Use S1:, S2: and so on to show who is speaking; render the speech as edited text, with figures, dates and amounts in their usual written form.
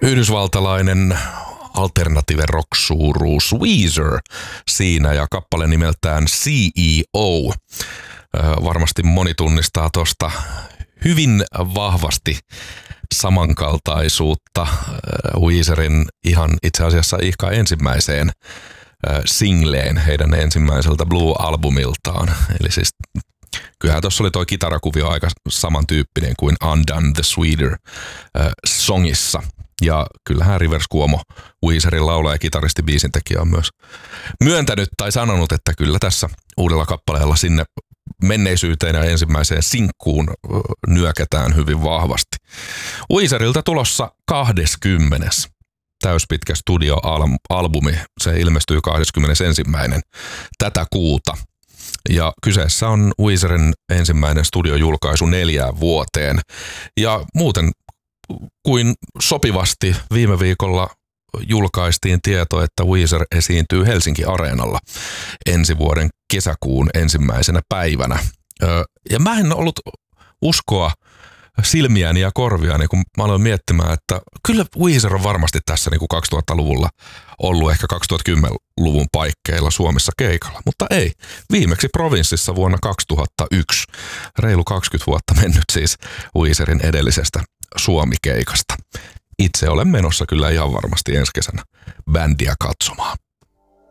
S1: Yhdysvaltalainen alternative rock-suuruus Weezer siinä ja kappale nimeltään CEO. Varmasti moni tunnistaa tuosta hyvin vahvasti samankaltaisuutta Weezerin ihan itse asiassa ihka ensimmäiseen singleen heidän ensimmäiseltä Blue-albumiltaan. Eli siis kyllähän tuossa oli toi kitarakuvio aika samantyyppinen kuin Undone the Sweeter songissa. Ja kyllähän Rivers Cuomo, Weezerin laulaja ja kitaristi biisintekijä on myös myöntänyt tai sanonut, että kyllä tässä uudella kappaleella sinne menneisyyteen ja ensimmäiseen sinkkuun nyökätään hyvin vahvasti. Weezeriltä tulossa 20. täyspitkä studioalbumi. Se ilmestyy 21. tätä kuuta. Ja kyseessä on Weezerin ensimmäinen studiojulkaisu 4 vuoteen. Ja muuten kuin sopivasti viime viikolla julkaistiin tieto, että Weezer esiintyy Helsinki Areenalla ensi vuoden kesäkuun 1. päivänä. Ja mä en ollut uskoa silmiäni ja korviani, kun mä aloin miettimään, että kyllä Weezer on varmasti tässä niin kuin 2000-luvulla ollut ehkä 2010-luvun paikkeilla Suomessa keikalla, mutta ei. Viimeksi Provinssissa vuonna 2001, reilu 20 vuotta mennyt siis Weezerin edellisestä Suomi-keikasta. Itse olen menossa kyllä ihan varmasti ensi kesänä bändiä katsomaan.